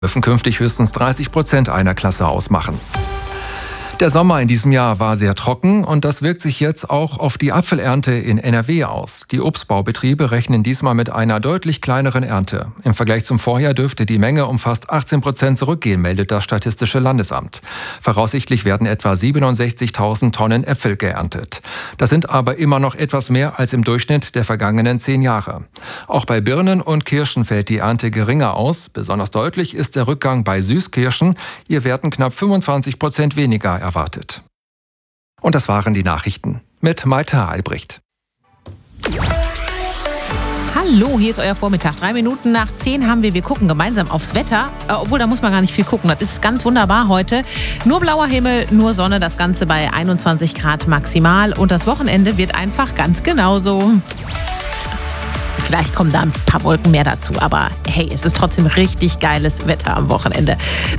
dürfen künftig höchstens 30% einer Klasse ausmachen. Der Sommer in diesem Jahr war sehr trocken und das wirkt sich jetzt auch auf die Apfelernte in NRW aus. Die Obstbaubetriebe rechnen diesmal mit einer deutlich kleineren Ernte. Im Vergleich zum Vorjahr dürfte die Menge um fast 18% zurückgehen, meldet das Statistische Landesamt. Voraussichtlich werden etwa 67.000 Tonnen Äpfel geerntet. Das sind aber immer noch etwas mehr als im Durchschnitt der vergangenen 10 Jahre. Auch bei Birnen und Kirschen fällt die Ernte geringer aus. Besonders deutlich ist der Rückgang bei Süßkirschen. Hier werden knapp 25% weniger erwartet. Und das waren die Nachrichten mit Maita Albrecht. Hallo, hier ist euer Vormittag. 3 Minuten nach 10 haben wir gucken gemeinsam aufs Wetter. Obwohl, da muss man gar nicht viel gucken. Das ist ganz wunderbar heute. Nur blauer Himmel, nur Sonne, das Ganze bei 21 Grad maximal. Und das Wochenende wird einfach ganz genauso. Vielleicht kommen da ein paar Wolken mehr dazu, aber hey, es ist trotzdem richtig geiles Wetter am Wochenende.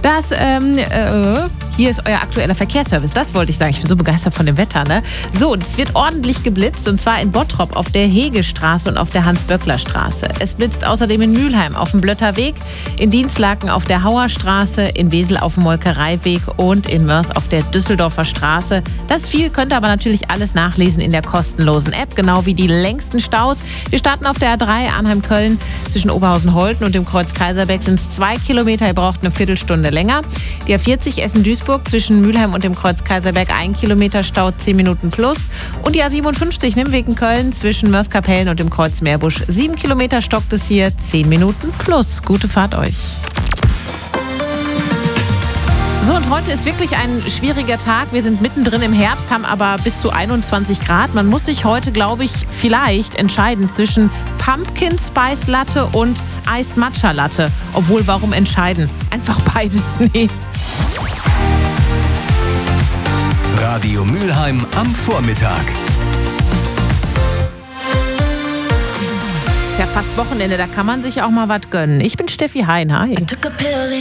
Hier ist euer aktueller Verkehrsservice, das wollte ich sagen. Ich bin so begeistert von dem Wetter, ne? So, es wird ordentlich geblitzt und zwar in Bottrop auf der Hegestraße und auf der Hans-Böckler-Straße. Es blitzt außerdem in Mülheim auf dem Blötterweg, in Dienstlaken auf der Hauerstraße, in Wesel auf dem Molkereiweg und in Mörs auf der Düsseldorfer Straße. Das viel könnt ihr aber natürlich alles nachlesen in der kostenlosen App, genau wie die längsten Staus. Wir starten auf der A3 Arnheim-Köln zwischen Oberhausen-Holten und dem Kreuz Kaiserberg sind es 2 Kilometer, ihr braucht eine Viertelstunde länger. Die A40 Essen-Duisburg zwischen Mülheim und dem Kreuz Kaiserberg 1 Kilometer Stau, 10 Minuten plus. Und die A57 Nimwegen-Köln zwischen Mörs-Kapellen und dem Kreuz Meerbusch 7 Kilometer stockt es hier, 10 Minuten plus. Gute Fahrt euch. So, und heute ist wirklich ein schwieriger Tag. Wir sind mittendrin im Herbst, haben aber bis zu 21 Grad. Man muss sich heute, glaube ich, vielleicht entscheiden zwischen Pumpkin Spice Latte und Iced Matcha Latte. Obwohl, warum entscheiden? Einfach beides nehmen. Radio Mülheim am Vormittag. Ist ja fast Wochenende, da kann man sich auch mal was gönnen. Ich bin Steffi Hein. Hi.